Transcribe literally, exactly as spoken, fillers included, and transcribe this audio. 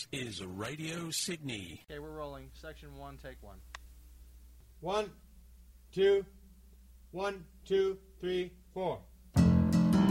This is Radio Sydney. Okay, we're rolling. Section one, take one. One, two, one, two, three, four.